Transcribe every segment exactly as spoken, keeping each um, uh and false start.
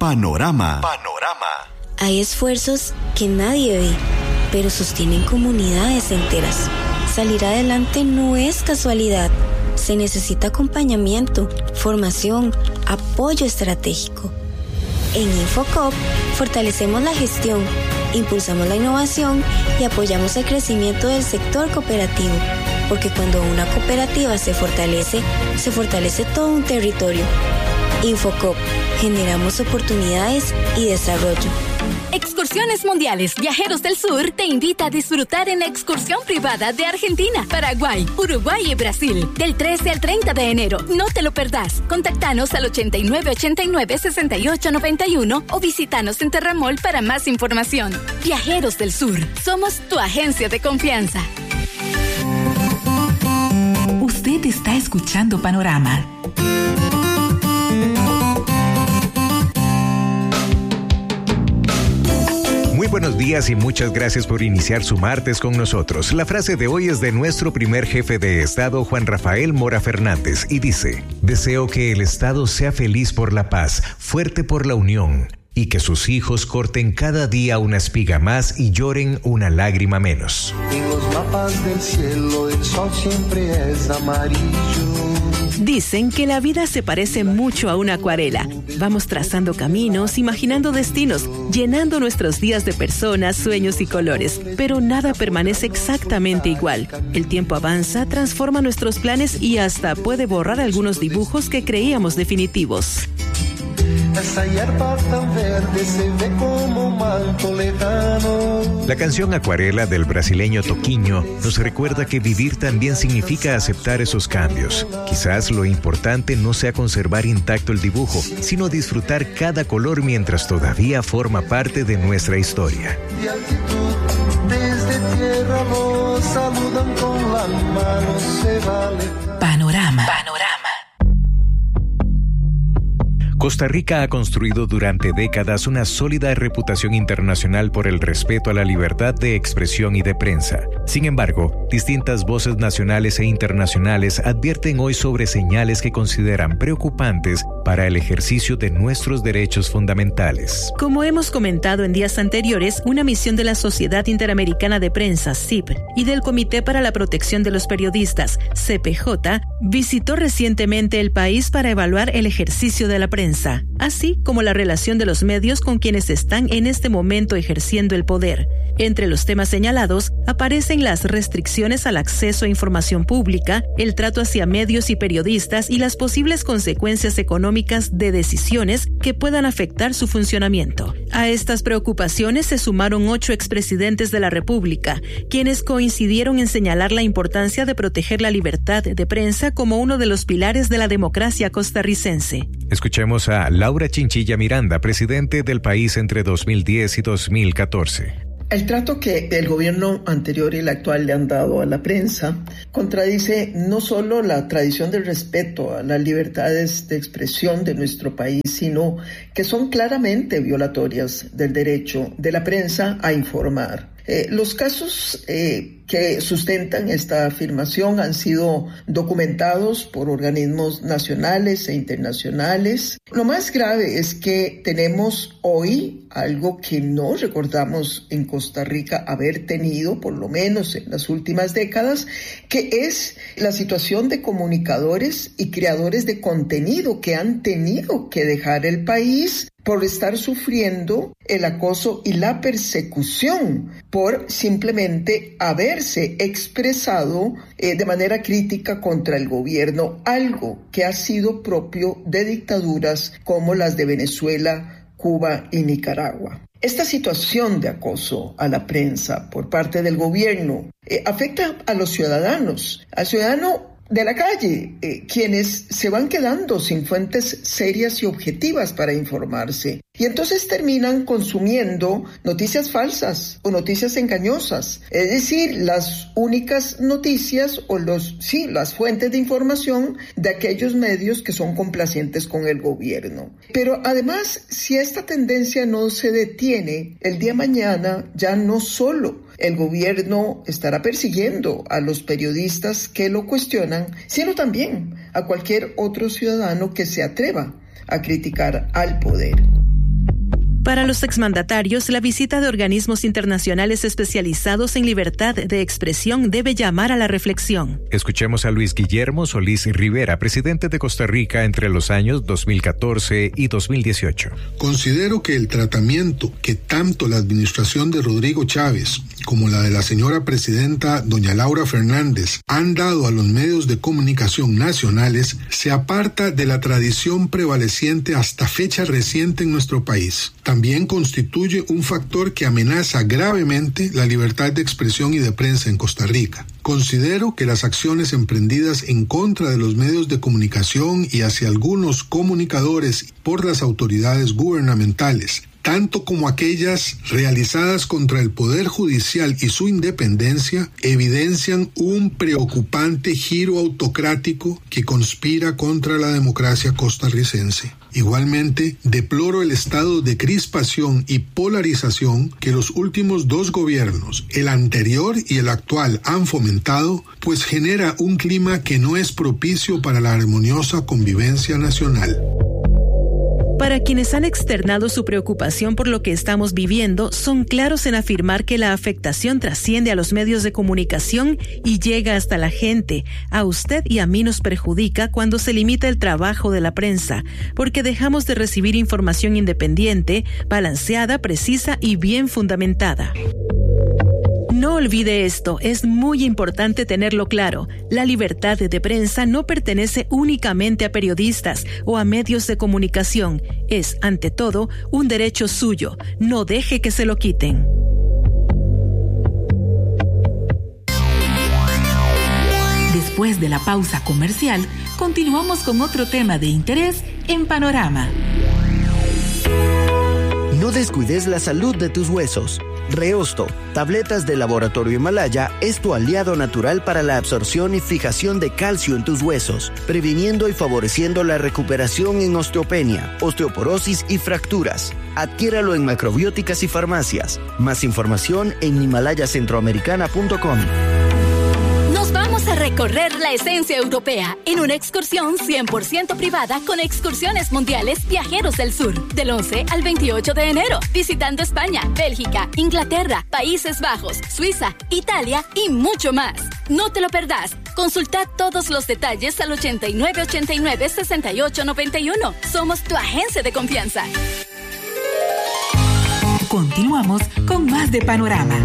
Panorama. Panorama. Hay esfuerzos que nadie ve, pero sostienen comunidades enteras. Salir adelante no es casualidad. Se necesita acompañamiento, formación, apoyo estratégico. En Infocop fortalecemos la gestión, impulsamos la innovación y apoyamos el crecimiento del sector cooperativo. Porque cuando una cooperativa se fortalece, se fortalece todo un territorio. Infocop, generamos oportunidades y desarrollo. Excursiones Mundiales Viajeros del Sur te invita a disfrutar en la excursión privada de Argentina, Paraguay, Uruguay y Brasil del trece al treinta de enero. No te lo perdás. Contactanos al ochenta y nueve ochenta y nueve sesenta y ocho noventa y uno o visitanos en Terramol para más información. Viajeros del Sur, somos tu agencia de confianza. Usted está escuchando Panorama. Muy buenos días y muchas gracias por iniciar su martes con nosotros. La frase de hoy es de nuestro primer jefe de Estado, Juan Rafael Mora Fernández, y dice: deseo que el Estado sea feliz por la paz, fuerte por la unión, y que sus hijos corten cada día una espiga más y lloren una lágrima menos. En los mapas del cielo el sol siempre es amarillo. Dicen que la vida se parece mucho a una acuarela. Vamos trazando caminos, imaginando destinos, llenando nuestros días de personas, sueños y colores. Pero nada permanece exactamente igual. El tiempo avanza, transforma nuestros planes y hasta puede borrar algunos dibujos que creíamos definitivos. Esa hierba tan verde se ve como un manto lejano. La canción Acuarela del brasileño Toquinho nos recuerda que vivir también significa aceptar esos cambios. Quizás lo importante no sea conservar intacto el dibujo, sino disfrutar cada color mientras todavía forma parte de nuestra historia. De altitud, desde tierra nos saludan con las manos, se vale. Panorama. Panorama. Costa Rica ha construido durante décadas una sólida reputación internacional por el respeto a la libertad de expresión y de prensa. Sin embargo, distintas voces nacionales e internacionales advierten hoy sobre señales que consideran preocupantes para el ejercicio de nuestros derechos fundamentales. Como hemos comentado en días anteriores, una misión de la Sociedad Interamericana de Prensa, S I P, y del Comité para la Protección de los Periodistas, C P J, visitó recientemente el país para evaluar el ejercicio de la prensa, así como la relación de los medios con quienes están en este momento ejerciendo el poder. Entre los temas señalados aparecen las restricciones al acceso a información pública, el trato hacia medios y periodistas y las posibles consecuencias económicas de decisiones que puedan afectar su funcionamiento. A estas preocupaciones se sumaron ocho expresidentes de la República, quienes coincidieron en señalar la importancia de proteger la libertad de prensa como uno de los pilares de la democracia costarricense. Escuchemos a Laura Chinchilla Miranda, presidente del país entre dos mil diez y dos mil catorce. El trato que el gobierno anterior y el actual le han dado a la prensa contradice no solo la tradición del respeto a las libertades de expresión de nuestro país, sino que son claramente violatorias del derecho de la prensa a informar. Eh, los casos eh, que sustentan esta afirmación han sido documentados por organismos nacionales e internacionales. Lo más grave es que tenemos hoy algo que no recordamos en Costa Rica haber tenido, por lo menos en las últimas décadas, que es la situación de comunicadores y creadores de contenido que han tenido que dejar el país por estar sufriendo el acoso y la persecución por simplemente haberse expresado eh, de manera crítica contra el gobierno, algo que ha sido propio de dictaduras como las de Venezuela, Cuba y Nicaragua. Esta situación de acoso a la prensa por parte del gobierno eh, afecta a los ciudadanos, al ciudadano de la calle, eh, quienes se van quedando sin fuentes serias y objetivas para informarse. Y entonces terminan consumiendo noticias falsas o noticias engañosas, es decir, las únicas noticias o los sí, las fuentes de información de aquellos medios que son complacientes con el gobierno. Pero además, si esta tendencia no se detiene, el día de mañana ya no solo el gobierno estará persiguiendo a los periodistas que lo cuestionan, sino también a cualquier otro ciudadano que se atreva a criticar al poder. Para los exmandatarios, la visita de organismos internacionales especializados en libertad de expresión debe llamar a la reflexión. Escuchemos a Luis Guillermo Solís Rivera, presidente de Costa Rica entre los años dos mil catorce y dos mil dieciocho. Considero que el tratamiento que tanto la administración de Rodrigo Chávez como la de la señora presidenta doña Laura Fernández han dado a los medios de comunicación nacionales se aparta de la tradición prevaleciente hasta fecha reciente en nuestro país. También constituye un factor que amenaza gravemente la libertad de expresión y de prensa en Costa Rica. Considero que las acciones emprendidas en contra de los medios de comunicación y hacia algunos comunicadores por las autoridades gubernamentales, tanto como aquellas realizadas contra el Poder Judicial y su independencia, evidencian un preocupante giro autocrático que conspira contra la democracia costarricense. Igualmente, deploro el estado de crispación y polarización que los últimos dos gobiernos, el anterior y el actual, han fomentado, pues genera un clima que no es propicio para la armoniosa convivencia nacional. Para quienes han externado su preocupación por lo que estamos viviendo, son claros en afirmar que la afectación trasciende a los medios de comunicación y llega hasta la gente. A usted y a mí nos perjudica cuando se limita el trabajo de la prensa, porque dejamos de recibir información independiente, balanceada, precisa y bien fundamentada. No olvide esto, es muy importante tenerlo claro. La libertad de prensa no pertenece únicamente a periodistas o a medios de comunicación. Es, ante todo, un derecho suyo. No deje que se lo quiten. Después de la pausa comercial, continuamos con otro tema de interés en Panorama. No descuides la salud de tus huesos. Reosto, tabletas de Laboratorio Himalaya, es tu aliado natural para la absorción y fijación de calcio en tus huesos, previniendo y favoreciendo la recuperación en osteopenia, osteoporosis y fracturas. Adquiéralo en macrobióticas y farmacias. Más información en himalaya centroamericana punto com. Nos vamos a recorrer la esencia europea en una excursión cien por ciento privada con Excursiones Mundiales Viajeros del Sur, del once al veintiocho de enero, visitando España, Bélgica, Inglaterra, Países Bajos, Suiza, Italia y mucho más. No te lo perdás. Consulta todos los detalles al ochenta y nueve ochenta y nueve sesenta y ocho noventa y uno. Somos tu agencia de confianza. Continuamos con más de Panorama.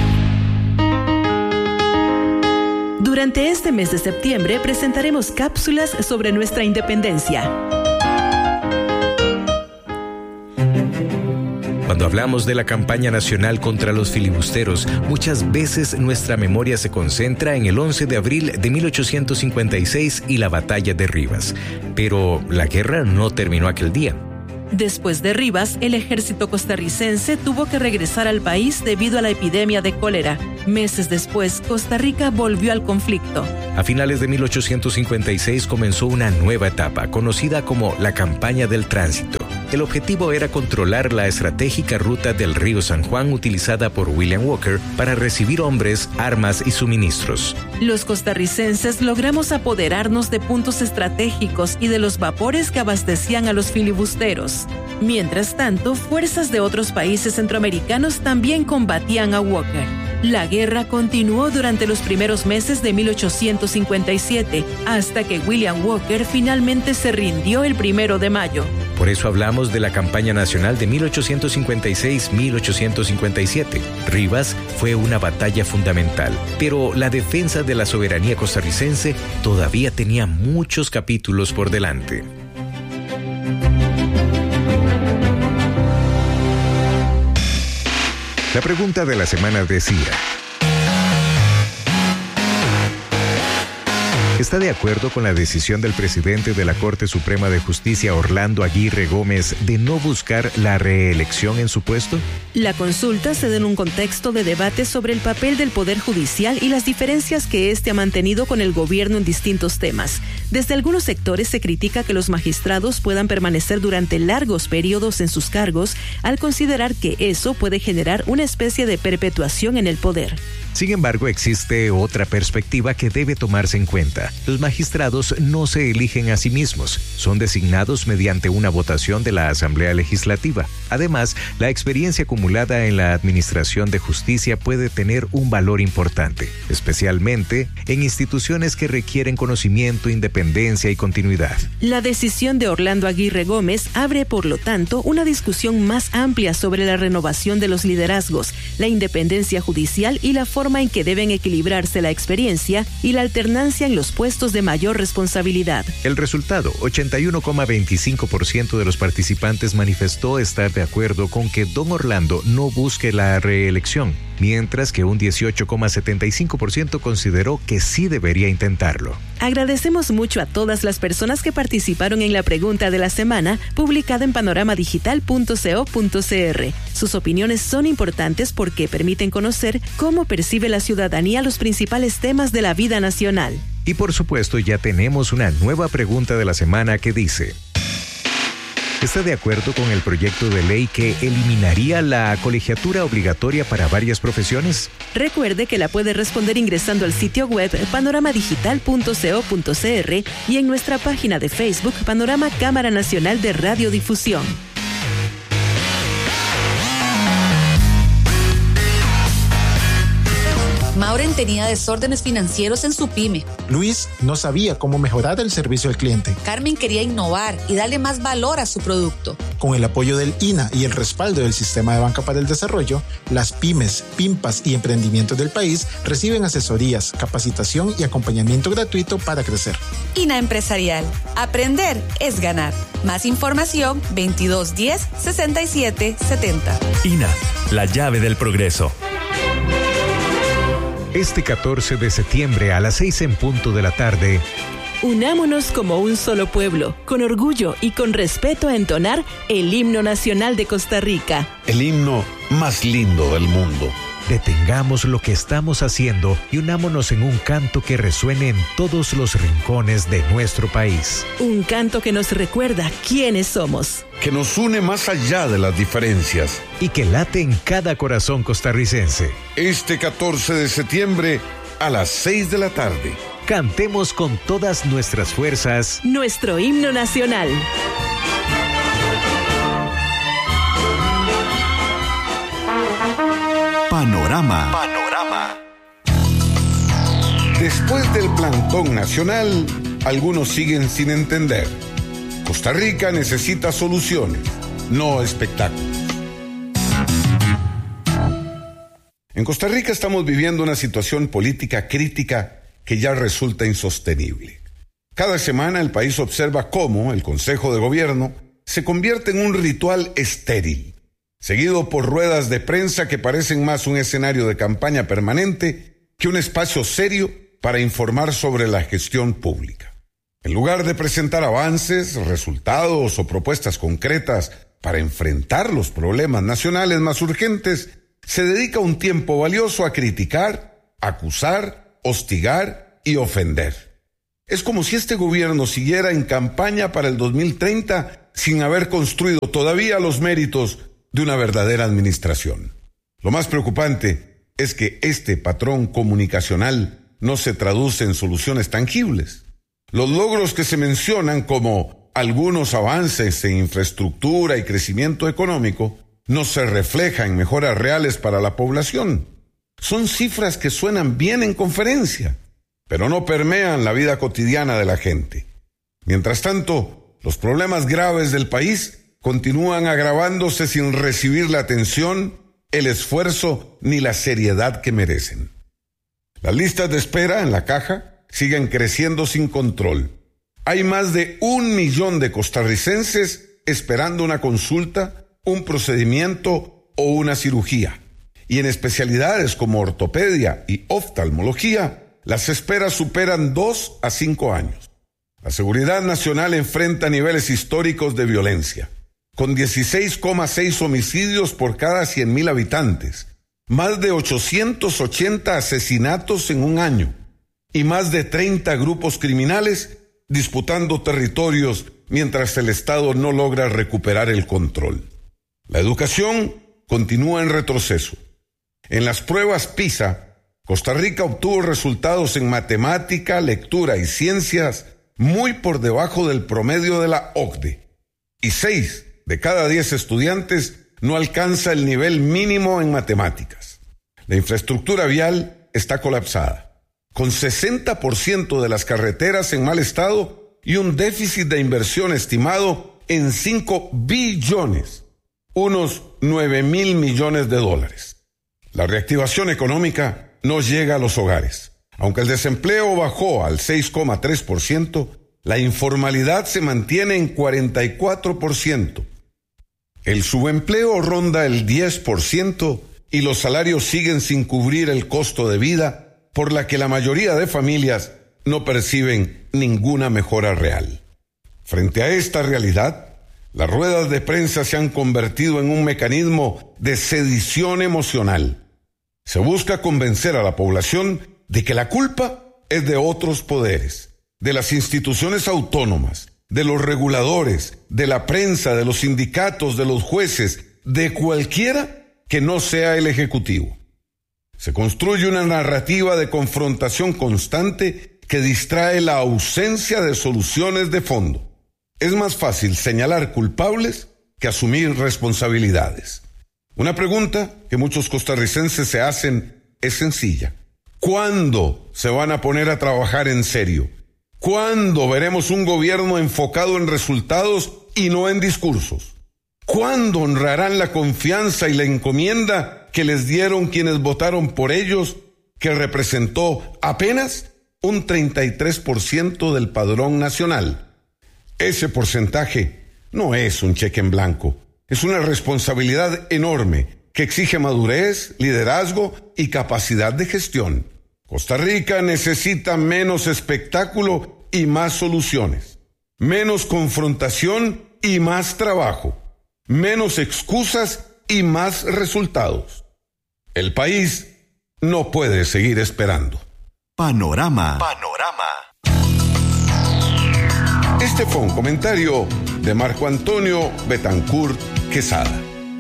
Durante este mes de septiembre presentaremos cápsulas sobre nuestra independencia. Cuando hablamos de la campaña nacional contra los filibusteros, muchas veces nuestra memoria se concentra en el once de abril de mil ochocientos cincuenta y seis y la batalla de Rivas. Pero la guerra no terminó aquel día. Después de Rivas, el ejército costarricense tuvo que regresar al país debido a la epidemia de cólera. Meses después, Costa Rica volvió al conflicto. A finales de mil ochocientos cincuenta y seis comenzó una nueva etapa, conocida como la Campaña del Tránsito. El objetivo era controlar la estratégica ruta del río San Juan utilizada por William Walker para recibir hombres, armas y suministros. Los costarricenses logramos apoderarnos de puntos estratégicos y de los vapores que abastecían a los filibusteros. Mientras tanto, fuerzas de otros países centroamericanos también combatían a Walker. La guerra continuó durante los primeros meses de mil ochocientos cincuenta y siete, hasta que William Walker finalmente se rindió el primero de mayo. Por eso hablamos de la campaña nacional de mil ochocientos cincuenta y seis a mil ochocientos cincuenta y siete. Rivas fue una batalla fundamental, pero la defensa de la soberanía costarricense todavía tenía muchos capítulos por delante. La pregunta de la semana decía: ¿está de acuerdo con la decisión del presidente de la Corte Suprema de Justicia, Orlando Aguirre Gómez, de no buscar la reelección en su puesto? La consulta se da en un contexto de debate sobre el papel del Poder Judicial y las diferencias que éste ha mantenido con el gobierno en distintos temas. Desde algunos sectores se critica que los magistrados puedan permanecer durante largos periodos en sus cargos, al considerar que eso puede generar una especie de perpetuación en el poder. Sin embargo, existe otra perspectiva que debe tomarse en cuenta. Los magistrados no se eligen a sí mismos, son designados mediante una votación de la Asamblea Legislativa. Además, la experiencia acumulada en la administración de justicia puede tener un valor importante, especialmente en instituciones que requieren conocimiento, independencia y continuidad. La decisión de Orlando Aguirre Gómez abre, por lo tanto, una discusión más amplia sobre la renovación de los liderazgos, la independencia judicial y la forma en que deben equilibrarse la experiencia y la alternancia en los puestos de mayor responsabilidad. El resultado, ochenta y uno coma veinticinco por ciento de los participantes manifestó estar de acuerdo con que don Orlando no busque la reelección, mientras que un dieciocho coma setenta y cinco por ciento consideró que sí debería intentarlo. Agradecemos mucho a todas las personas que participaron en la pregunta de la semana, publicada en panorama digital punto co punto cr. Sus opiniones son importantes porque permiten conocer cómo percibe la ciudadanía los principales temas de la vida nacional. Y por supuesto, ya tenemos una nueva pregunta de la semana que dice: ¿está de acuerdo con el proyecto de ley que eliminaría la colegiatura obligatoria para varias profesiones? Recuerde que la puede responder ingresando al sitio web panorama digital punto co punto cr y en nuestra página de Facebook Panorama Cámara Nacional de Radiodifusión. Mauren tenía desórdenes financieros en su pyme. Luis no sabía cómo mejorar el servicio al cliente. Carmen quería innovar y darle más valor a su producto. Con el apoyo del I N A y el respaldo del Sistema de Banca para el Desarrollo, las pymes, PYMPAS y emprendimientos del país reciben asesorías, capacitación y acompañamiento gratuito para crecer. I N A Empresarial. Aprender es ganar. Más información veintidós diez sesenta y siete setenta. I N A, la llave del progreso. Este catorce de septiembre a las seis en punto de la tarde, unámonos como un solo pueblo, con orgullo y con respeto a entonar el himno nacional de Costa Rica. El himno más lindo del mundo. Detengamos lo que estamos haciendo y unámonos en un canto que resuene en todos los rincones de nuestro país. Un canto que nos recuerda quiénes somos. Que nos une más allá de las diferencias. Y que late en cada corazón costarricense. Este catorce de septiembre a las seis de la tarde. Cantemos con todas nuestras fuerzas nuestro himno nacional. Panorama. Panorama. Después del plantón nacional, algunos siguen sin entender. Costa Rica necesita soluciones, no espectáculos. En Costa Rica estamos viviendo una situación política crítica que ya resulta insostenible. Cada semana el país observa cómo el Consejo de Gobierno se convierte en un ritual estéril, seguido por ruedas de prensa que parecen más un escenario de campaña permanente que un espacio serio para informar sobre la gestión pública. En lugar de presentar avances, resultados o propuestas concretas para enfrentar los problemas nacionales más urgentes, se dedica un tiempo valioso a criticar, acusar, hostigar y ofender. Es como si este gobierno siguiera en campaña para el dos mil treinta sin haber construido todavía los méritos de una verdadera administración. Lo más preocupante es que este patrón comunicacional no se traduce en soluciones tangibles. Los logros que se mencionan como algunos avances en infraestructura y crecimiento económico no se reflejan en mejoras reales para la población. Son cifras que suenan bien en conferencia, pero no permean la vida cotidiana de la gente. Mientras tanto, los problemas graves del país continúan agravándose sin recibir la atención, el esfuerzo ni la seriedad que merecen. Las listas de espera en la caja siguen creciendo sin control. Hay más de un millón de costarricenses esperando una consulta, un procedimiento o una cirugía. Y en especialidades como ortopedia y oftalmología, las esperas superan dos a cinco años. La seguridad nacional enfrenta niveles históricos de violencia, con dieciséis coma seis homicidios por cada cien mil habitantes, más de ochocientos ochenta asesinatos en un año y más de treinta grupos criminales disputando territorios mientras el Estado no logra recuperar el control. La educación continúa en retroceso. En las pruebas PISA, Costa Rica obtuvo resultados en matemática, lectura y ciencias muy por debajo del promedio de la O C D E. Y seis de cada diez estudiantes no alcanza el nivel mínimo en matemáticas. La infraestructura vial está colapsada, con sesenta por ciento de las carreteras en mal estado y un déficit de inversión estimado en cinco billones, unos nueve mil millones de dólares. La reactivación económica no llega a los hogares. Aunque el desempleo bajó al seis coma tres por ciento, la informalidad se mantiene en cuarenta y cuatro por ciento. El subempleo ronda el diez por ciento y los salarios siguen sin cubrir el costo de vida, por la que la mayoría de familias no perciben ninguna mejora real. Frente a esta realidad, las ruedas de prensa se han convertido en un mecanismo de sedición emocional. Se busca convencer a la población de que la culpa es de otros poderes, de las instituciones autónomas, de los reguladores, de la prensa, de los sindicatos, de los jueces, de cualquiera que no sea el Ejecutivo. Se construye una narrativa de confrontación constante que distrae la ausencia de soluciones de fondo. Es más fácil señalar culpables que asumir responsabilidades. Una pregunta que muchos costarricenses se hacen es sencilla. ¿Cuándo se van a poner a trabajar en serio? ¿Cuándo veremos un gobierno enfocado en resultados y no en discursos? ¿Cuándo honrarán la confianza y la encomienda que les dieron quienes votaron por ellos, que representó apenas un treinta y tres por ciento del padrón nacional? Ese porcentaje no es un cheque en blanco, es una responsabilidad enorme que exige madurez, liderazgo y capacidad de gestión. Costa Rica necesita menos espectáculo y más soluciones, menos confrontación y más trabajo, menos excusas y más resultados. El país no puede seguir esperando. Panorama. Panorama. Este fue un comentario de Marco Antonio Betancourt Quesada.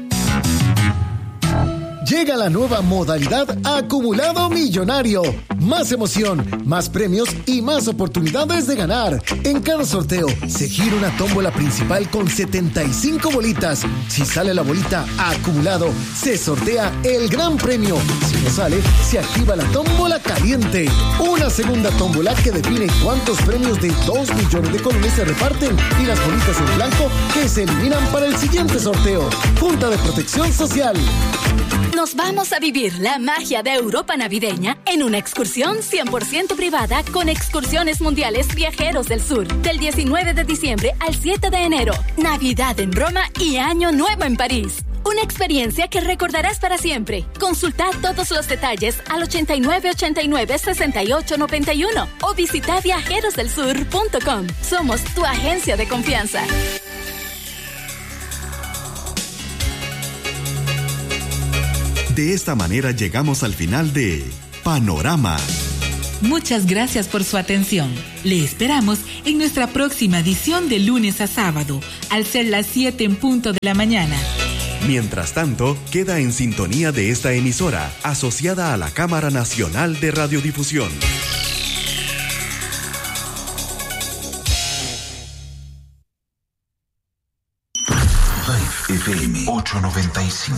Llega la nueva modalidad Acumulado Millonario. Más emoción, más premios y más oportunidades de ganar. En cada sorteo se gira una tómbola principal con setenta y cinco bolitas. Si sale la bolita acumulado, se sortea el gran premio. Si no sale, se activa la tómbola caliente. Una segunda tómbola que define cuántos premios de dos millones de colones se reparten y las bolitas en blanco que se eliminan para el siguiente sorteo. Junta de Protección Social. Nos vamos a vivir la magia de Europa navideña en una excursión cien por ciento privada con Excursiones Mundiales Viajeros del Sur. Del diecinueve de diciembre al siete de enero. Navidad en Roma y Año Nuevo en París. Una experiencia que recordarás para siempre. Consulta todos los detalles al ochenta y nueve ochenta y nueve sesenta y ocho noventa y uno o visita viajeros del sur punto com. Somos tu agencia de confianza. De esta manera llegamos al final de Panorama. Muchas gracias por su atención. Le esperamos en nuestra próxima edición de lunes a sábado, al ser las siete en punto de la mañana. Mientras tanto, queda en sintonía de esta emisora, asociada a la Cámara Nacional de Radiodifusión. Life F M ochocientos noventa y cinco.